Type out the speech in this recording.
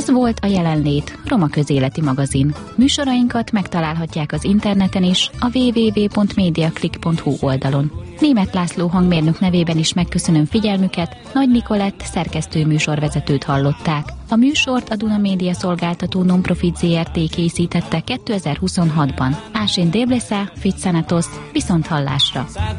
Ez volt a Jelenlét, Roma Közéleti Magazin. Műsorainkat megtalálhatják az interneten is, a www.mediaclick.hu oldalon. Németh László hangmérnök nevében is megköszönöm figyelmüket, Nagy Nikolett szerkesztő műsorvezetőt hallották. A műsort a Duna Média szolgáltató Nonprofit Zrt. Készítette 2026-ban. Ásén Débleszá, Fitzanatos, viszont hallásra!